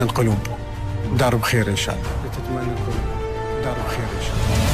القلوب دار بخير إن شاء الله. تتمنى القلوب دار بخير إن شاء الله.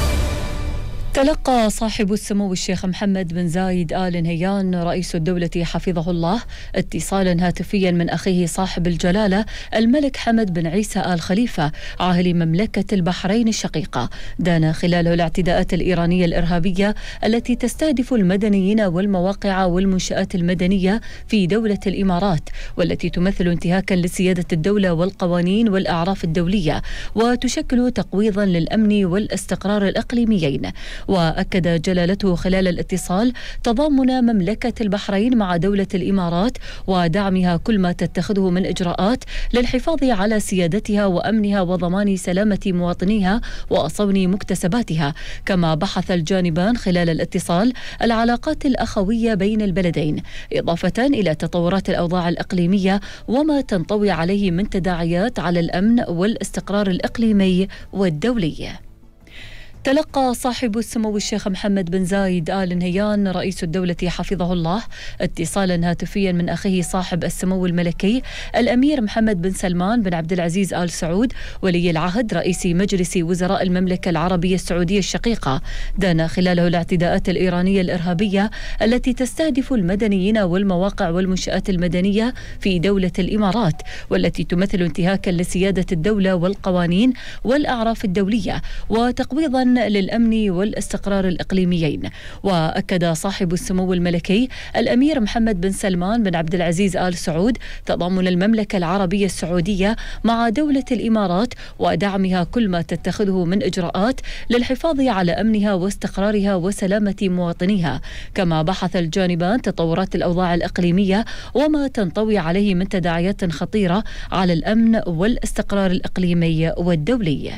تلقى صاحب السمو الشيخ محمد بن زايد آل نهيان رئيس الدولة حفظه الله اتصالا هاتفيا من أخيه صاحب الجلالة الملك حمد بن عيسى آل خليفة عاهل مملكة البحرين الشقيقة، دان خلاله الاعتداءات الإيرانية الإرهابية التي تستهدف المدنيين والمواقع والمنشآت المدنية في دولة الإمارات، والتي تمثل انتهاكا لسيادة الدولة والقوانين والأعراف الدولية، وتشكل تقويضا للأمن والاستقرار الإقليميين. وأكد جلالته خلال الاتصال تضامن مملكة البحرين مع دولة الإمارات ودعمها كل ما تتخذه من إجراءات للحفاظ على سيادتها وأمنها وضمان سلامة مواطنيها وصون مكتسباتها. كما بحث الجانبان خلال الاتصال العلاقات الأخوية بين البلدين، إضافة إلى تطورات الأوضاع الإقليمية وما تنطوي عليه من تداعيات على الأمن والاستقرار الإقليمي والدولي. تلقى صاحب السمو الشيخ محمد بن زايد آل نهيان رئيس الدولة حفظه الله اتصالا هاتفيا من أخيه صاحب السمو الملكي الأمير محمد بن سلمان بن عبد العزيز آل سعود ولي العهد رئيس مجلس وزراء المملكة العربية السعودية الشقيقة، دان خلاله الاعتداءات الإيرانية الإرهابية التي تستهدف المدنيين والمواقع والمنشآت المدنية في دولة الإمارات، والتي تمثل انتهاكا لسيادة الدولة والقوانين والأعراف الدولية وتقويضا للأمن والاستقرار الإقليميين. وأكد صاحب السمو الملكي الأمير محمد بن سلمان بن عبد العزيز آل سعود تضامن المملكة العربية السعودية مع دولة الإمارات ودعمها كل ما تتخذه من إجراءات للحفاظ على أمنها واستقرارها وسلامة مواطنيها. كما بحث الجانبان تطورات الأوضاع الإقليمية وما تنطوي عليه من تداعيات خطيرة على الأمن والاستقرار الإقليمي والدولي.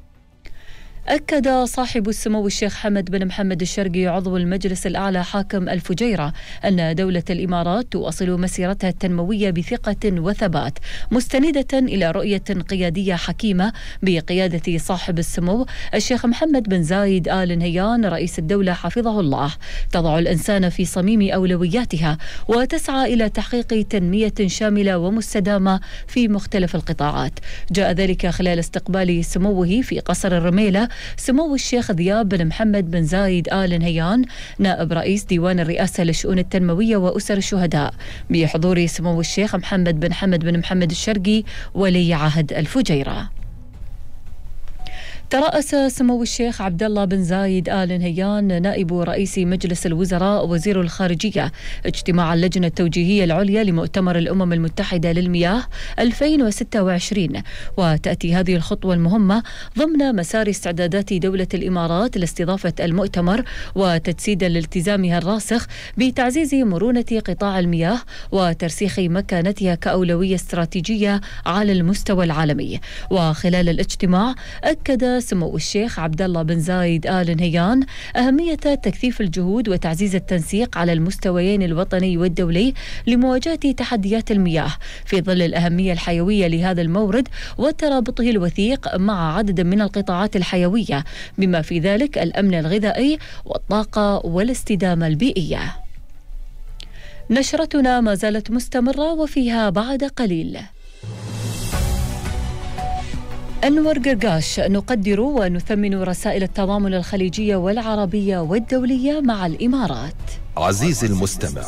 أكد صاحب السمو الشيخ حمد بن محمد الشرقي عضو المجلس الأعلى حاكم الفجيرة أن دولة الإمارات تواصل مسيرتها التنموية بثقة وثبات، مستندة إلى رؤية قيادية حكيمة بقيادة صاحب السمو الشيخ محمد بن زايد آل نهيان رئيس الدولة حفظه الله، تضع الإنسان في صميم أولوياتها وتسعى إلى تحقيق تنمية شاملة ومستدامة في مختلف القطاعات. جاء ذلك خلال استقبال سموه في قصر الرميلة سمو الشيخ ذياب بن محمد بن زايد آل نهيان نائب رئيس ديوان الرئاسة للشؤون التنموية وأسر الشهداء، بحضور سمو الشيخ محمد بن حمد بن محمد الشرقي ولي عهد الفجيرة. ترأس سمو الشيخ عبد الله بن زايد آل نهيان نائب رئيس مجلس الوزراء وزير الخارجية اجتماع اللجنة التوجيهية العليا لمؤتمر الأمم المتحدة للمياه 2026، وتأتي هذه الخطوة المهمة ضمن مسار استعدادات دولة الإمارات لاستضافة المؤتمر وتجسيدا لالتزامها الراسخ بتعزيز مرونة قطاع المياه وترسيخ مكانتها كأولوية استراتيجية على المستوى العالمي. وخلال الاجتماع أكد سمو الشيخ عبد الله بن زايد آل نهيان أهمية تكثيف الجهود وتعزيز التنسيق على المستويين الوطني والدولي لمواجهة تحديات المياه في ظل الأهمية الحيوية لهذا المورد وترابطه الوثيق مع عدد من القطاعات الحيوية بما في ذلك الأمن الغذائي والطاقة والاستدامة البيئية. نشرتنا ما زالت مستمرة وفيها بعد قليل. أنور قرقاش: نقدر ونثمن رسائل التضامن الخليجية والعربية والدولية مع الإمارات. عزيزي المستمع،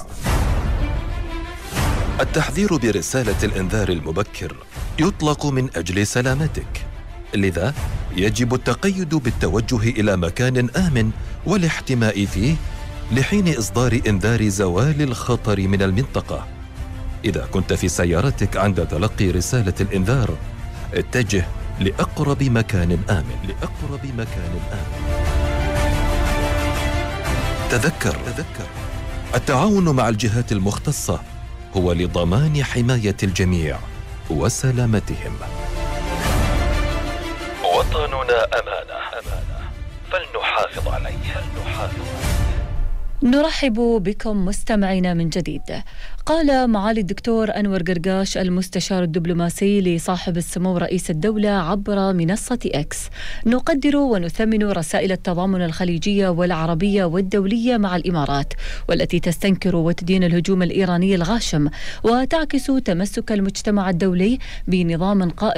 التحذير برسالة الإنذار المبكر يطلق من أجل سلامتك، لذا يجب التقيد بالتوجه إلى مكان آمن والاحتماء فيه لحين إصدار إنذار زوال الخطر من المنطقة. إذا كنت في سيارتك عند تلقي رسالة الإنذار، اتجه لأقرب مكان آمن. تذكر التعاون مع الجهات المختصة هو لضمان حماية الجميع وسلامتهم. وطننا أمانة فلنحافظ عليه. نرحب بكم مستمعينا من جديد. قال معالي الدكتور أنور قرقاش المستشار الدبلوماسي لصاحب السمو رئيس الدولة عبر منصة إكس: نقدر ونثمن رسائل التضامن الخليجية والعربية والدولية مع الإمارات، والتي تستنكر وتدين الهجوم الإيراني الغاشم وتعكس تمسك المجتمع الدولي بنظام قائم